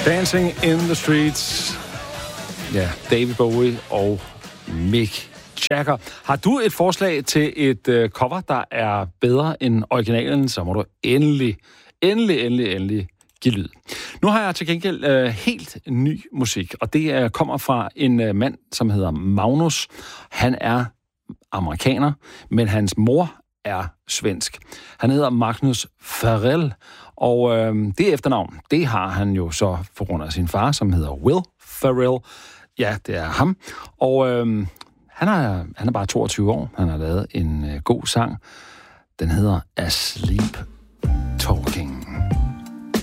Dancing in the Streets. Ja, David Bowie og Mick Jagger. Har du et forslag til et cover, der er bedre end originalen, så må du endelig give lyd. Nu har jeg til gengæld helt ny musik, og det kommer fra en mand, som hedder Magnus. Han er amerikaner, men hans mor er svensk. Han hedder Magnus Farrell, og det efternavn, det har han jo så på grund af sin far, som hedder Will Farrell. Ja, det er ham. Og han er bare 22 år. Han har lavet en god sang. Den hedder Asleep